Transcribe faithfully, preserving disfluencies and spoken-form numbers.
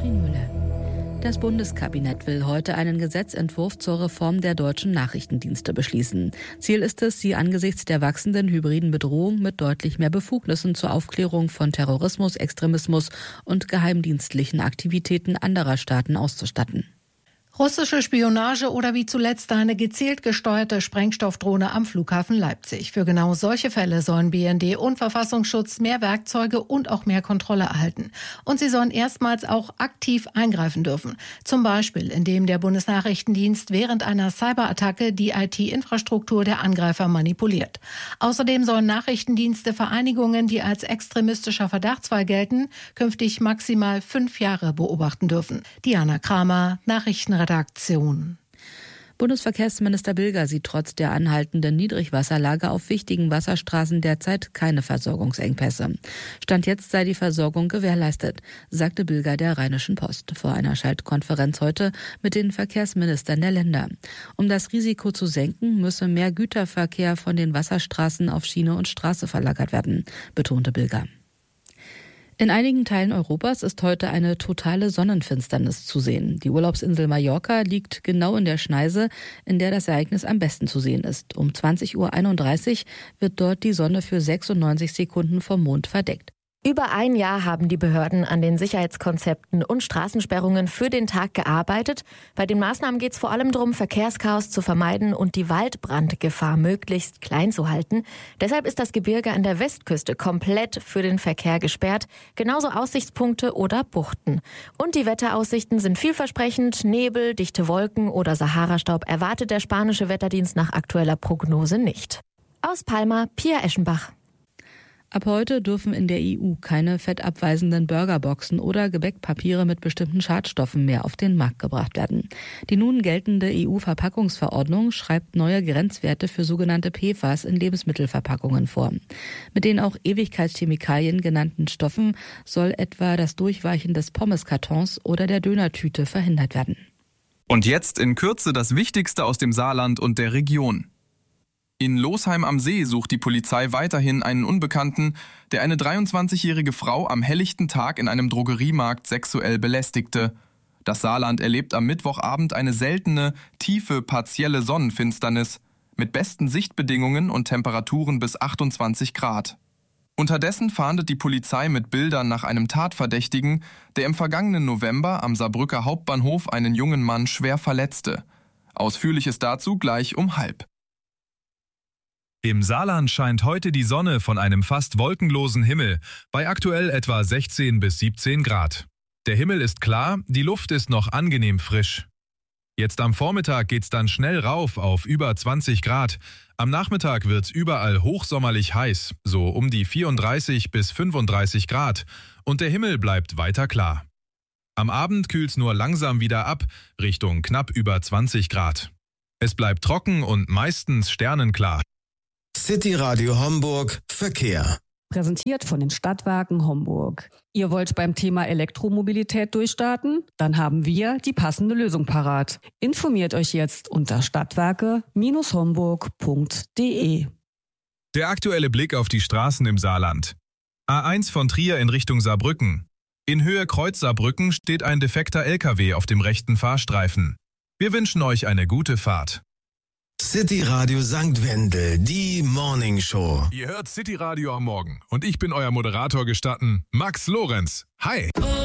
Katrin Müller. Das Bundeskabinett will heute einen Gesetzentwurf zur Reform der deutschen Nachrichtendienste beschließen. Ziel ist es, sie angesichts der wachsenden hybriden Bedrohung mit deutlich mehr Befugnissen zur Aufklärung von Terrorismus, Extremismus und geheimdienstlichen Aktivitäten anderer Staaten auszustatten. Russische Spionage oder wie zuletzt eine gezielt gesteuerte Sprengstoffdrohne am Flughafen Leipzig. Für genau solche Fälle sollen B N D und Verfassungsschutz mehr Werkzeuge und auch mehr Kontrolle erhalten. Und sie sollen erstmals auch aktiv eingreifen dürfen. Zum Beispiel, indem der Bundesnachrichtendienst während einer Cyberattacke die I T-Infrastruktur der Angreifer manipuliert. Außerdem sollen Nachrichtendienste Vereinigungen, die als extremistischer Verdachtsfall gelten, künftig maximal fünf Jahre beobachten dürfen. Diana Kramer, Nachrichtenredaktion. Redaktion. Bundesverkehrsminister Bilger sieht trotz der anhaltenden Niedrigwasserlage auf wichtigen Wasserstraßen derzeit keine Versorgungsengpässe. Stand jetzt sei die Versorgung gewährleistet, sagte Bilger der Rheinischen Post vor einer Schaltkonferenz heute mit den Verkehrsministern der Länder. Um das Risiko zu senken, müsse mehr Güterverkehr von den Wasserstraßen auf Schiene und Straße verlagert werden, betonte Bilger. In einigen Teilen Europas ist heute eine totale Sonnenfinsternis zu sehen. Die Urlaubsinsel Mallorca liegt genau in der Schneise, in der das Ereignis am besten zu sehen ist. Um zwanzig Uhr einunddreißig wird dort die Sonne für sechsundneunzig Sekunden vom Mond verdeckt. Über ein Jahr haben die Behörden an den Sicherheitskonzepten und Straßensperrungen für den Tag gearbeitet. Bei den Maßnahmen geht es vor allem darum, Verkehrschaos zu vermeiden und die Waldbrandgefahr möglichst klein zu halten. Deshalb ist das Gebirge an der Westküste komplett für den Verkehr gesperrt, genauso Aussichtspunkte oder Buchten. Und die Wetteraussichten sind vielversprechend. Nebel, dichte Wolken oder Saharastaub erwartet der spanische Wetterdienst nach aktueller Prognose nicht. Aus Palma, Pia Eschenbach. Ab heute dürfen in der E U keine fettabweisenden Burgerboxen oder Gebäckpapiere mit bestimmten Schadstoffen mehr auf den Markt gebracht werden. Die nun geltende E U-Verpackungsverordnung schreibt neue Grenzwerte für sogenannte P F A S in Lebensmittelverpackungen vor. Mit den auch Ewigkeitschemikalien genannten Stoffen soll etwa das Durchweichen des Pommeskartons oder der Dönertüte verhindert werden. Und jetzt in Kürze das Wichtigste aus dem Saarland und der Region. In Losheim am See sucht die Polizei weiterhin einen Unbekannten, der eine dreiundzwanzigjährige Frau am helllichten Tag in einem Drogeriemarkt sexuell belästigte. Das Saarland erlebt am Mittwochabend eine seltene, tiefe, partielle Sonnenfinsternis mit besten Sichtbedingungen und Temperaturen bis achtundzwanzig Grad. Unterdessen fahndet die Polizei mit Bildern nach einem Tatverdächtigen, der im vergangenen November am Saarbrücker Hauptbahnhof einen jungen Mann schwer verletzte. Ausführliches dazu gleich um halb. Im Saarland scheint heute die Sonne von einem fast wolkenlosen Himmel, bei aktuell etwa sechzehn bis siebzehn Grad. Der Himmel ist klar, die Luft ist noch angenehm frisch. Jetzt am Vormittag geht's dann schnell rauf auf über zwanzig Grad. Am Nachmittag wird's überall hochsommerlich heiß, so um die vierunddreißig bis fünfunddreißig Grad. Und der Himmel bleibt weiter klar. Am Abend kühlt's nur langsam wieder ab, Richtung knapp über zwanzig Grad. Es bleibt trocken und meistens sternenklar. City Radio Homburg Verkehr. Präsentiert von den Stadtwerken Homburg. Ihr wollt beim Thema Elektromobilität durchstarten? Dann haben wir die passende Lösung parat. Informiert euch jetzt unter stadtwerke Bindestrich homburg Punkt de. Der aktuelle Blick auf die Straßen im Saarland. A eins von Trier in Richtung Saarbrücken. In Höhe Kreuz Saarbrücken steht ein defekter L K W auf dem rechten Fahrstreifen. Wir wünschen euch eine gute Fahrt. City Radio Sankt Wendel, die Morning Show. Ihr hört City Radio am Morgen und ich bin euer Moderator gestatten, Max Lorenz. Hi!